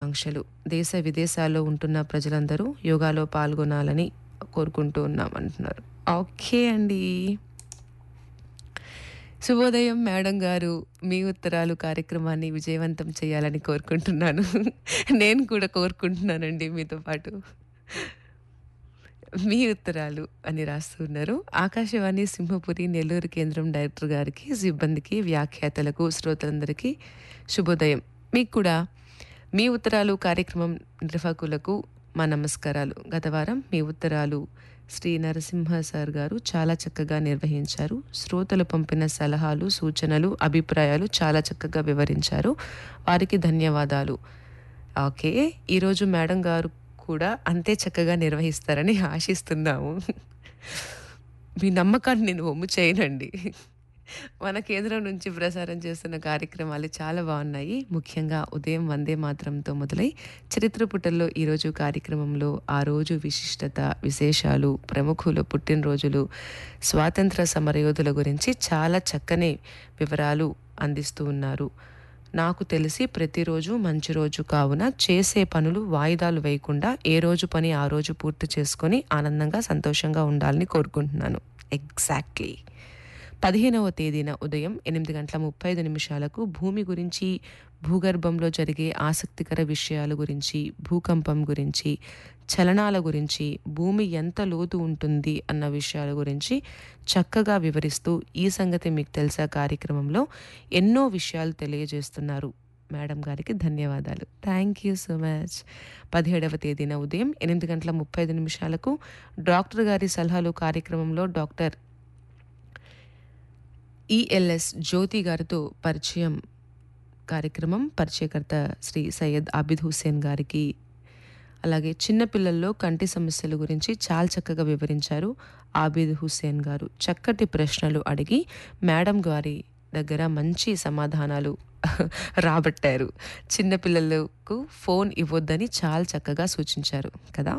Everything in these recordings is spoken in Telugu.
శుభాకాంక్షలు. దేశ విదేశాల్లో ఉంటున్న ప్రజలందరూ యోగాలో పాల్గొనాలని కోరుకుంటూ ఉన్నాం అంటున్నారు. ఓకే అండి. శుభోదయం మేడం గారు. మీ ఉత్తరాలు కార్యక్రమాన్ని విజయవంతం చేయాలని కోరుకుంటున్నాను. నేను కూడా కోరుకుంటున్నానండి మీతో పాటు. మీ ఉత్తరాలు అని రాస్తున్నారు. ఆకాశవాణి సింహపురి నెల్లూరు కేంద్రం డైరెక్టర్ గారికి, సిబ్బందికి, వ్యాఖ్యాతలకు, శ్రోతలందరికీ శుభోదయం. మీకు కూడా మీ ఉత్తరాలు కార్యక్రమం నిర్వాహకులకు మా నమస్కారాలు. గత వారం మీ ఉత్తరాలు శ్రీ నరసింహ సార్ గారు చాలా చక్కగా నిర్వహించారు. శ్రోతలు పంపిన సలహాలు, సూచనలు, అభిప్రాయాలు చాలా చక్కగా వివరించారు. వారికి ధన్యవాదాలు. ఓకే, ఈరోజు మేడం గారు కూడా అంతే చక్కగా నిర్వహిస్తారని ఆశిస్తున్నాము. మీ నమ్మకాన్ని నేను వమ్ము చేయనండి. మన కేంద్రం నుంచి ప్రసారం చేస్తున్న కార్యక్రమాలు చాలా బాగున్నాయి. ముఖ్యంగా ఉదయం వందే మాతరంతో మొదలై చరిత్ర పుటల్లో ఈరోజు కార్యక్రమంలో ఆ రోజు విశిష్టత, విశేషాలు, ప్రముఖులు పుట్టినరోజులు, స్వాతంత్ర సమరయోధుల గురించి చాలా చక్కని వివరాలు అందిస్తూ ఉన్నారు. నాకు తెలిసి ప్రతిరోజు మంచి రోజు కావున చేసే పనులు వాయిదాలు వేయకుండా ఏ రోజు పని ఆ రోజు పూర్తి చేసుకొని ఆనందంగా సంతోషంగా ఉండాలని కోరుకుంటున్నాను. ఎగ్జాక్ట్లీ. 15వ తేదీన ఉదయం 8:35 భూమి గురించి, భూగర్భంలో జరిగే ఆసక్తికర విషయాల గురించి, భూకంపం గురించి, చలనాల గురించి, భూమి ఎంత లోతు ఉంటుంది అన్న విషయాల గురించి చక్కగా వివరిస్తూ ఈ సంగతి మీకు తెలుసా కార్యక్రమంలో ఎన్నో విషయాలు తెలియజేస్తున్నారు. మేడం గారికి ధన్యవాదాలు. Thank you so much. 17వ తేదీన ఉదయం 8:35 డాక్టర్ గారి సలహాలు కార్యక్రమంలో డాక్టర్ ఈఎల్ఎస్ జ్యోతి గారితో పరిచయం కార్యక్రమం, పరిచయకర్త శ్రీ సయ్యద్ ఆబిద్ హుస్సేన్ గారికి. అలాగే చిన్నపిల్లల్లో కంటి సమస్యల గురించి చాలా చక్కగా వివరించారు ఆబిద్ హుస్సేన్ గారు. చక్కటి ప్రశ్నలు అడిగి మేడం గారి దగ్గర మంచి సమాధానాలు రాబట్టారు. చిన్నపిల్లలకు ఫోన్ ఇవ్వొద్దని చాలా చక్కగా సూచించారు కదా.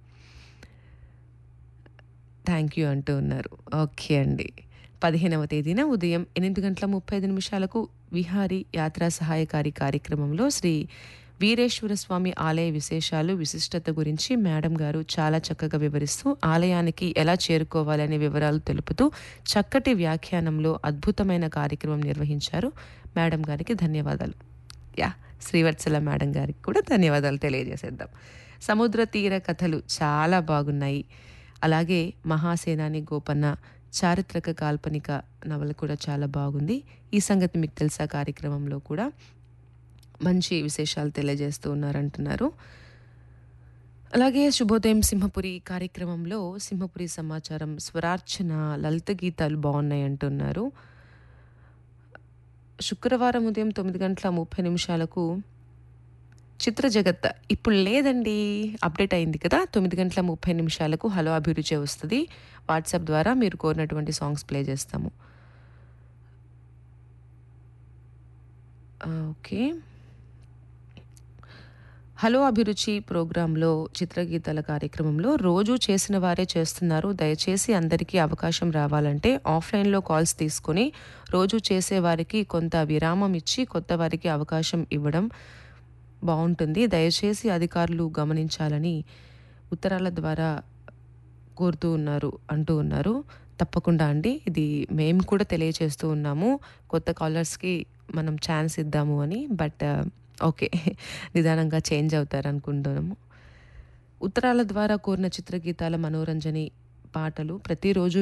థ్యాంక్ యూ అంటూ ఉన్నారు. ఓకే అండి. 15వ తేదీన ఉదయం 8:35 విహారీ యాత్రా సహాయకారి కార్యక్రమంలో శ్రీ వీరేశ్వర స్వామి ఆలయ విశేషాలు, విశిష్టత గురించి మేడం గారు చాలా చక్కగా వివరిస్తూ ఆలయానికి ఎలా చేరుకోవాలనే వివరాలు తెలుపుతూ చక్కటి వ్యాఖ్యానంలో అద్భుతమైన కార్యక్రమం నిర్వహించారు. మేడం గారికి ధన్యవాదాలు. శ్రీవత్సల మేడం గారికి కూడా ధన్యవాదాలు తెలియజేసేద్దాం. సముద్ర తీర కథలు చాలా బాగున్నాయి. అలాగే మహాసేనాని గోపన్న చారిత్రక కాల్పనిక నవల కూడా చాలా బాగుంది. ఈ సంగతి మీకు తెలుసా కార్యక్రమంలో కూడా మంచి విశేషాలు తెలియజేస్తూ ఉన్నారంటున్నారు. అలాగే శుభోదయం సింహపురి కార్యక్రమంలో సింహపురి సమాచారం, స్వరార్చన, లలిత గీతాలు బాగున్నాయి అంటున్నారు. శుక్రవారం ఉదయం 9:30 చిత్ర జగత్ ఇప్పుడు లేదండి, అప్డేట్ అయింది కదా. 9:30 హలో అభిరుచి వస్తుంది. వాట్సాప్ ద్వారా మీరు కోరినటువంటి సాంగ్స్ ప్లే చేస్తాము. ఓకే, హలో అభిరుచి ప్రోగ్రాంలో చిత్రగీతాల కార్యక్రమంలో రోజు చేసిన వారే చేస్తున్నారు. దయచేసి అందరికీ అవకాశం రావాలంటే ఆఫ్లైన్లో కాల్స్ తీసుకొని రోజు చేసేవారికి కొంత విరామం ఇచ్చి కొత్త వారికి అవకాశం ఇవ్వడం బాగుంటుంది. దయచేసి అధికారులు గమనించాలని ఉత్తరాల ద్వారా కోరుతూ అంటూ ఉన్నారు. తప్పకుండా అండి, ఇది మేము కూడా తెలియచేస్తూ ఉన్నాము. కొత్త కాలర్స్కి మనం ఛాన్స్ ఇద్దాము అని. బట్ ఓకే, నిదానంగా చేంజ్ అవుతారు అనుకుంటున్నాము. ఉత్తరాల ద్వారా కోరిన చిత్రగీతాల మనోరంజని పాటలు ప్రతిరోజు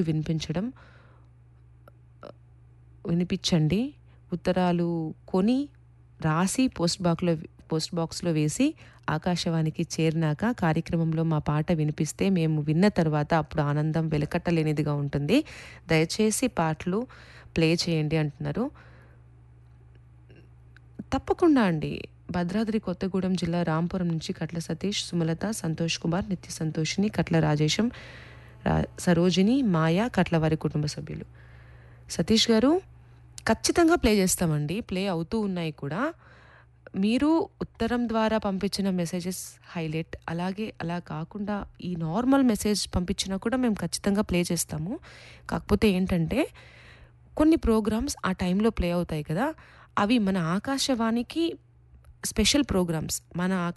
వినిపించండి. ఉత్తరాలు కొని రాసి పోస్ట్ బాక్స్లో వేసి ఆకాశవాణికి చేరినాక కార్యక్రమంలో మా పాట వినిపిస్తే మేము విన్న తర్వాత అప్పుడు ఆనందం వెలకట్టలేనిదిగా ఉంటుంది. దయచేసి పాటలు ప్లే చేయండి అంటున్నారు. తప్పకుండా అండి. భద్రాద్రి కొత్తగూడెం జిల్లా రాంపురం నుంచి కట్ల సతీష్, సుమలత, సంతోష్ కుమార్, నిత్య సంతోషిని, కట్ల రాజేశం, సరోజిని, మాయా, కట్ల వారి కుటుంబ సభ్యులు. సతీష్ గారు ఖచ్చితంగా ప్లే చేస్తామండి. ప్లే అవుతూ ఉన్నాయి కూడా. మీరు ఉత్తరం ద్వారా పంపించిన మెసేజెస్ హైలైట్, అలాగే అలా కాకుండా ఈ నార్మల్ మెసేజ్ పంపించినా కూడా మేము ఖచ్చితంగా ప్లే చేస్తాము. కాకపోతే ఏంటంటే కొన్ని ప్రోగ్రామ్స్ ఆ టైంలో ప్లే అవుతాయి కదా, అవి మన ఆకాశవాణికి స్పెషల్ ప్రోగ్రామ్స్. మన